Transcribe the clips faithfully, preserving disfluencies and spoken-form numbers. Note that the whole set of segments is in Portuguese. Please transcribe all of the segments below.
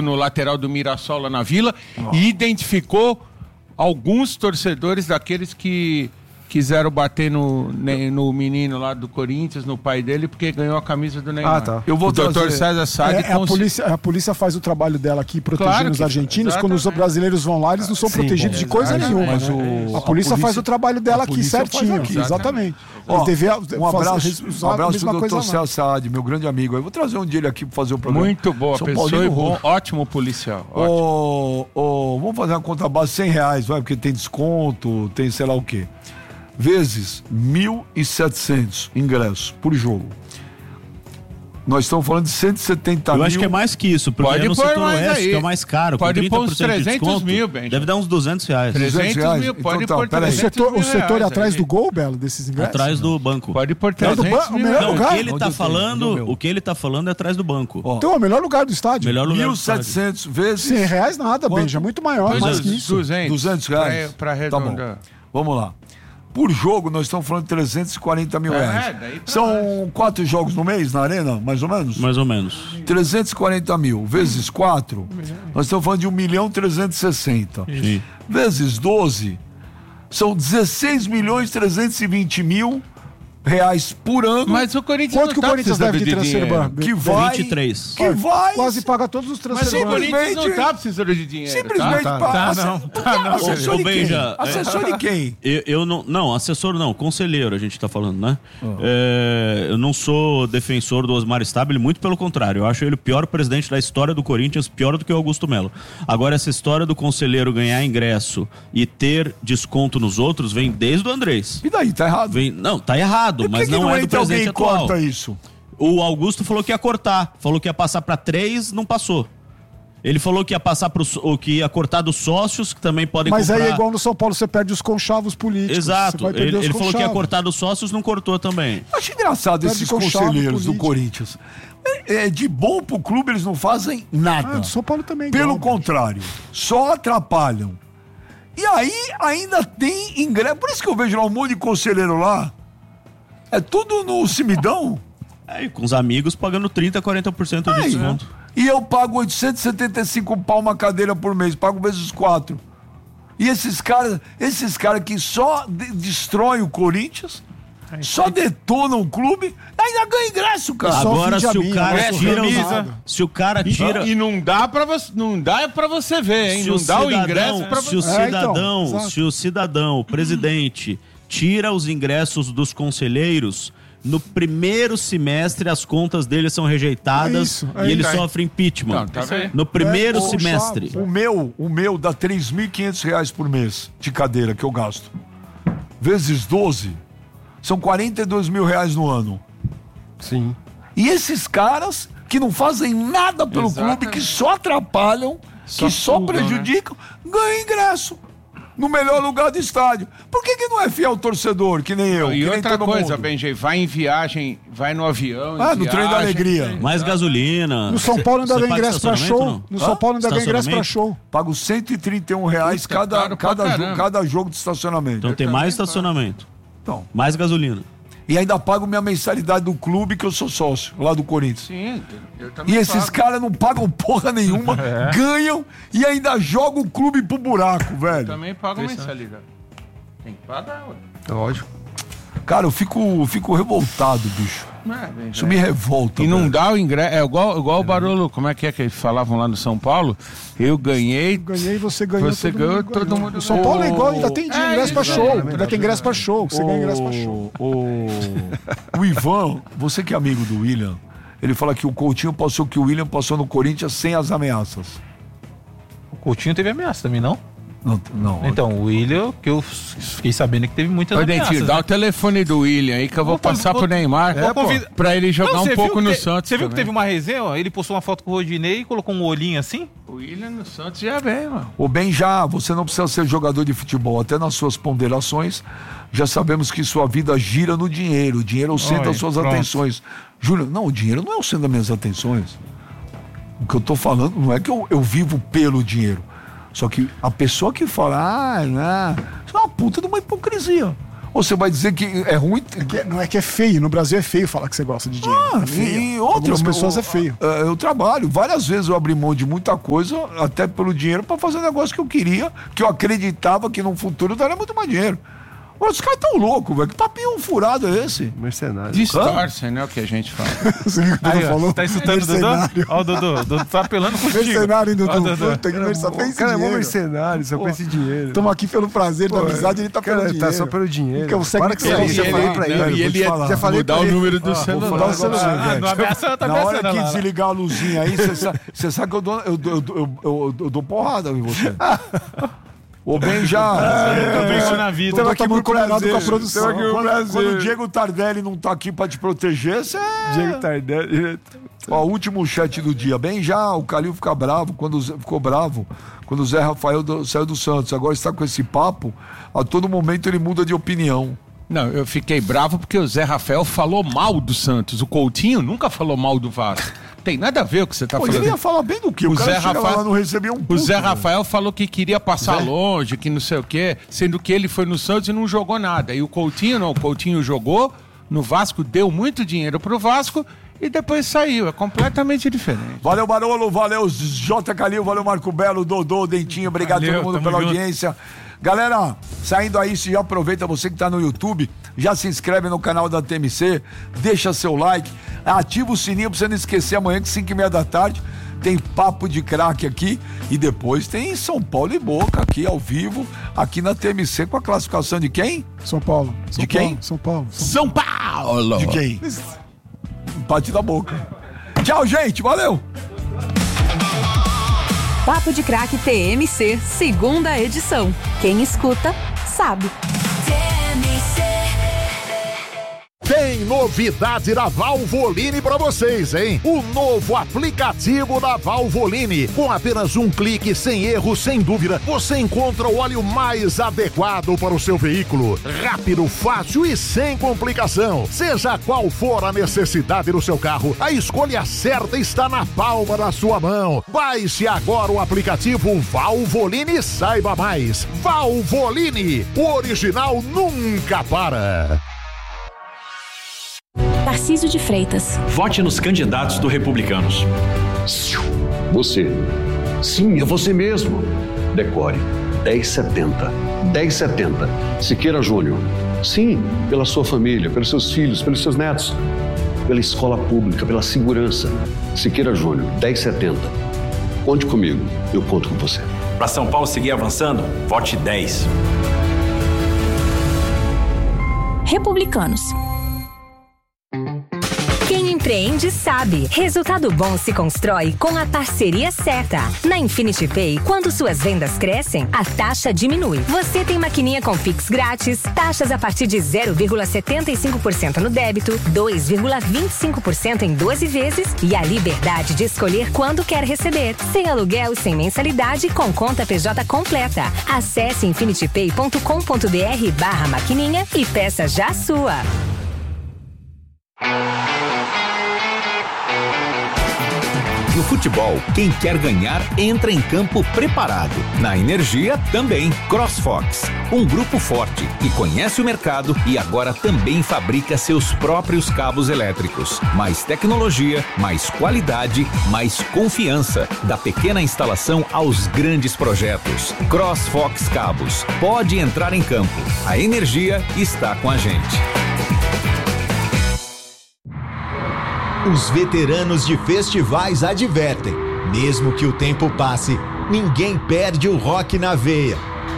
no lateral do Mirassol lá na Vila, oh. e identificou alguns torcedores daqueles que quiseram bater no, no menino lá do Corinthians, no pai dele, porque ganhou a camisa do Neymar. Ah, tá. Eu vou o doutor César Sade... É, é cons... a, polícia, a polícia faz o trabalho dela aqui, protegendo claro os argentinos. Exatamente. Quando os brasileiros vão lá, eles não são Sim, protegidos bom, de coisa nenhuma. Mas o, a, polícia a polícia faz o trabalho dela aqui certinho. Aqui, exatamente. Ó, devia, um abraço, um abraço do doutor César Sade, meu grande amigo. Eu vou trazer um dia ele aqui para fazer o programa. Muito boa São pessoa e bom, ótimo policial. Ótimo. Oh, oh, vamos fazer uma conta base, cem reais, vai, porque tem desconto, tem sei lá o quê. Vezes mil e setecentos ingressos por jogo. Nós estamos falando de cento e setenta mil. Eu acho que é mais que isso, porque pode é no setor oeste, que é o mais caro. Pode pôr uns trezentos mil, bem. Deve dar uns duzentos reais. trezentos mil, pode então, pôr tá, trezentos o setor, mil o setor reais, atrás aí. do gol, Belo, desses ingressos? Atrás do banco. Pode pôr trezentos mil. Não, o que ele tá falando, o que ele tá falando é atrás do banco. Ó, então é o melhor lugar do estádio. Melhor lugar mil e setecentos vezes... cem reais nada, Benja, é muito maior, mais que isso. duzentos reais. Pra arredondar. Tá bom. Vamos lá. Por jogo, nós estamos falando de trezentos e quarenta mil reais. É, daí São mais. quatro jogos no mês na arena, mais ou menos? Mais ou menos. trezentos e quarenta mil vezes quatro, nós estamos falando de um milhão trezentos e sessenta. Sim. Vezes doze, são dezesseis milhões trezentos e vinte mil reais por ano. Mas o Corinthians Quanto que o Corinthians deve de transfer ban? Que vai... vinte e três. Que vai... Quase paga todos os transfer ban. Mas o Corinthians não tá precisando de dinheiro. Simplesmente tá? paga. Tá, não. Tá, não. Assessor de quem? Assessor de quem? Eu, eu não... Não, assessor não. Conselheiro a gente tá falando, né? Oh. É, eu não sou defensor do Osmar Stabile, muito pelo contrário. Eu acho ele o pior presidente da história do Corinthians, pior do que o Augusto Melo. Agora, essa história do conselheiro ganhar ingresso e ter desconto nos outros vem desde o Andrés. E daí? Tá errado? Vem... Não, tá errado, mas não, não é do presidente atual. Corta isso? O Augusto falou que ia cortar, falou que ia passar para três, não passou. Ele falou que ia passar pro, o que ia cortar dos sócios, que também podem Mas comprar. Mas aí é igual no São Paulo, você perde os conchavos políticos. Exato, ele, ele falou que ia cortar dos sócios, não cortou também. Eu acho engraçado perde esses conselheiros do Corinthians. É, é, de bom pro clube eles não fazem nada. Ah, do São Paulo também. Pelo igual, contrário, só atrapalham. E aí ainda tem ingresso. Por isso que eu vejo lá um monte de conselheiro lá. É tudo no cimidão. É, com os amigos pagando trinta, quarenta por cento de desconto. E eu pago oitocentos e setenta e cinco pau uma cadeira por mês, pago vezes quatro. E esses caras, esses caras que só de- destroem o Corinthians, só detonam o clube, ainda ganha ingresso, cara. Agora, se o cara é, tira os, camisa. se o cara tira E não dá pra você, não dá pra você ver, hein? se Não o dá o cidadão- ingresso pra se o você. cidadão, É, então, se o cidadão, o presidente, tira os ingressos dos conselheiros, no primeiro semestre as contas dele são rejeitadas É isso, é e ele isso. sofre impeachment. Não, tá bem. No primeiro É, semestre. chave. O meu, o meu dá três mil e quinhentos reais por mês de cadeira que eu gasto. Vezes doze, são quarenta e dois mil reais no ano. Sim. E esses caras que não fazem nada pelo Exatamente. clube, que só atrapalham, Só que só sugam, prejudicam, ganham ingresso no melhor lugar do estádio. Por que que não é fiel torcedor, que nem eu? E que nem outra todo coisa, mundo? Benji, vai em viagem, vai no avião. Ah, em no trem da viagem, alegria. Mais gasolina. No São Paulo ainda Você dá paga ingresso pra estacionamento, show. não? No São Paulo ainda dá ingresso pra Estacionamento? show. Pago cento e trinta e um reais Puta, cada, caro pra cada, jo- caramba. cada jogo de estacionamento. Então tem mais estacionamento, Então, mais gasolina. e ainda pago minha mensalidade do clube, que eu sou sócio, lá do Corinthians. Sim, eu também E esses pago. caras não pagam porra nenhuma, ganham e ainda jogam o clube pro buraco, Eu velho. também pago mensalidade. Tem que pagar, ué. Lógico. Cara, eu fico, fico revoltado, bicho. É, Benji, Isso me revolta. E não velho. dá o ingresso. É igual, igual o Barolo, como é que é que eles falavam lá no São Paulo? Eu ganhei. Ganhei, você ganhou. Você ganhou, todo mundo O São ganhou. Paulo é igual, ainda tem É, ingresso pra isso, show. é, Ainda tem ingresso pra show. Você ganha ingresso pra show. O, o Ivan, você que é amigo do William, ele fala que o Coutinho passou o que o William passou no Corinthians sem as ameaças. O Coutinho teve ameaça também, não? Não, não. Então, o William, que eu fiquei sabendo que teve muitas Ô, ameaças. Dentinho, dá né? o telefone do William aí que eu vou Opa, passar vou- pro Neymar. vou convidar- Pra ele jogar Não, um você pouco viu no que te- Santos. Você viu que também. teve uma resenha, ó, ele postou uma foto com o Rodinei e colocou um olhinho assim? O William no Santos já vem, mano. O bem já, você não precisa ser jogador de futebol, até nas suas ponderações, já sabemos que sua vida gira no dinheiro, o dinheiro é o centro Oi, das suas pronto. atenções. Júlio, não, o dinheiro não é o centro das minhas atenções. O que eu tô falando não é que eu, eu vivo pelo dinheiro, só que a pessoa que fala, ah, não, isso é uma puta de uma hipocrisia. Ou você vai dizer que é ruim? É que, não é que é feio, no Brasil é feio falar que você gosta de dinheiro. Ah, é feio. e outras pessoas é feio. Eu, eu trabalho, várias vezes eu abri mão de muita coisa, até pelo dinheiro, pra fazer um negócio que eu queria, que eu acreditava que no futuro daria muito mais dinheiro. Os caras tão loucos, velho. Que papinho furado é esse? Mercenário. Distorce, né? O que a gente fala. Você viu o que o Dudu falou? Tá insultando o Dudu? Ó, o Dudu. O Dudu tá apelando contigo. Mercenário, Dudu. Ó, Dudu. Puta que merda, só pensa em dinheiro. O cara é mó mercenário, só pensa em dinheiro. Estamos aqui pelo prazer da amizade, ele tá pelo cara, dinheiro. Tá só pelo dinheiro. Que consegue Para que você ele, já falei pra ele. E ele ia já falei mudar o número do celular. Vou falar um negócio, Ah, velho. não ameaça, tá Na hora ameaçando que lá. desligar a luzinha aí, você sabe, você sabe que eu dou, eu, eu, eu, eu, eu dou porrada em você. O Ben já. Eu venho na vida. Estamos aqui muito combinado com a produção. Aqui quando, quando o Diego Tardelli não tá aqui pra te proteger, você. Diego Tardelli. Ó, o último chat do dia. Bem já, o Calil fica bravo, quando o Zé, ficou bravo, quando o Zé Rafael do, saiu do Santos. Agora está com esse papo, a todo momento ele muda de opinião. Não, eu fiquei bravo porque o Zé Rafael falou mal do Santos. O Coutinho nunca falou mal do Vasco. Tem nada a ver com o que você tá Pô, falando. ele ia falar bem do que? O, O cara Zé chega Rafael- lá, não recebia um O puto, Zé velho. Rafael falou que queria passar Zé? longe, que não sei o quê, sendo que ele foi no Santos e não jogou nada. E o Coutinho não, o Coutinho jogou no Vasco, deu muito dinheiro pro Vasco e depois saiu. É completamente diferente. Valeu, Barolo, valeu, J. Calil, valeu, Marco Belo, Dodô, Dentinho, obrigado a Valeu, todo mundo tamo pela junto. audiência. Galera, saindo aí, se já aproveita, você que tá no YouTube, já se inscreve no canal da T M C, deixa seu like, ativa o sininho pra você não esquecer amanhã que cinco e meia da tarde tem Papo de Craque aqui e depois tem São Paulo e Boca aqui ao vivo, aqui na T M C com a classificação de quem? São Paulo. São De quem? Paulo, São Paulo. São Paulo! De quem? Empate da Boca. Tchau, gente, valeu! Papo de Craque T M C, segunda edição. Quem escuta, sabe. Tem novidade da Valvoline pra vocês, hein? O novo aplicativo da Valvoline. Com apenas um clique, sem erro, sem dúvida, você encontra o óleo mais adequado para o seu veículo. Rápido, fácil e sem complicação. Seja qual for a necessidade do seu carro, a escolha certa está na palma da sua mão. Baixe agora o aplicativo Valvoline e saiba mais. Valvoline, o original nunca para. Tarcísio de Freitas. Vote nos candidatos do Republicanos. Você. Sim, é você mesmo. Decore dez setenta. dez setenta. Siqueira Júnior. Sim, pela sua família, pelos seus filhos, pelos seus netos. Pela escola pública, pela segurança. Siqueira Júnior, dez setenta. Conte comigo, eu conto com você. Para São Paulo seguir avançando, vote dez. Republicanos. Quem empreende sabe. Resultado bom se constrói com a parceria certa. Na Infinity Pay, quando suas vendas crescem, a taxa diminui. Você tem maquininha com Pix grátis, taxas a partir de zero vírgula setenta e cinco por cento no débito, dois vírgula vinte e cinco por cento em doze vezes e a liberdade de escolher quando quer receber. Sem aluguel, sem mensalidade, com conta P J completa. Acesse infinitypay.com.br barra maquininha e peça já a sua. No futebol, quem quer ganhar entra em campo preparado. Na energia, também. CrossFox, um grupo forte que conhece o mercado e agora também fabrica seus próprios cabos elétricos. Mais tecnologia, mais qualidade, mais confiança. Da pequena instalação aos grandes projetos. CrossFox Cabos. Pode entrar em campo. A energia está com a gente. Os veteranos de festivais advertem: mesmo que o tempo passe, ninguém perde o rock na veia.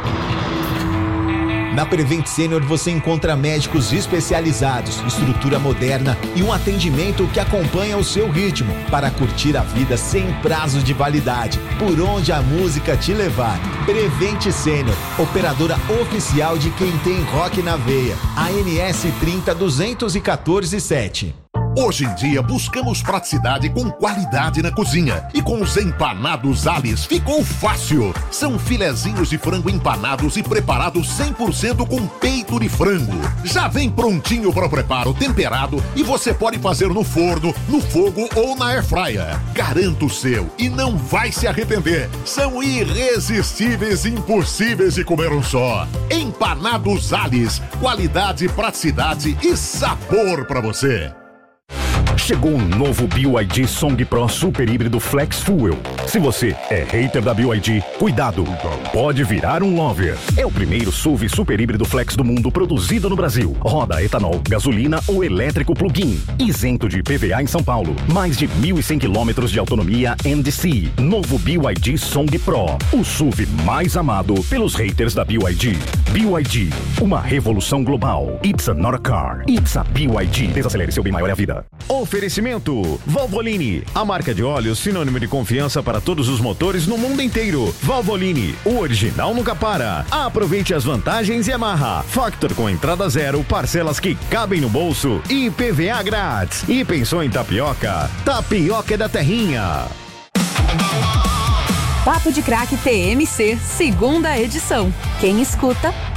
Na Prevent Senior você encontra médicos especializados, estrutura moderna e um atendimento que acompanha o seu ritmo para curtir a vida sem prazo de validade, por onde a música te levar. Prevent Senior, operadora oficial de quem tem rock na veia. A N S trinta duzentos e quatorze sete. Hoje em dia buscamos praticidade com qualidade na cozinha. E com os empanados Alice ficou fácil. São filezinhos de frango empanados e preparados cem por cento com peito de frango. Já vem prontinho para o preparo, temperado, e você pode fazer no forno, no fogo ou na airfryer. Garanto o seu e não vai se arrepender. São irresistíveis e impossíveis de comer um só. Empanados Alice, qualidade, praticidade e sabor para você. Chegou um novo B Y D Song Pro Super Híbrido Flex Fuel. Se você é hater da B Y D, cuidado, pode virar um lover. É o primeiro S U V super híbrido flex do mundo produzido no Brasil. Roda etanol, gasolina ou elétrico plug-in. Isento de I P V A em São Paulo. Mais de mil e cem quilômetros de autonomia N D C. Novo B Y D Song Pro. O S U V mais amado pelos haters da B Y D. B Y D, uma revolução global. It's a not a car. It's a B Y D. Desacelere, seu bem maior é a vida. Oferecimento Valvoline, a marca de óleos sinônimo de confiança para todos os motores no mundo inteiro. Valvoline, o original nunca para. Aproveite as vantagens e amarra. Factor com entrada zero, parcelas que cabem no bolso e I P V A grátis. E pensou em tapioca? Tapioca é da Terrinha. Papo de Craque T M C, segunda edição. Quem escuta,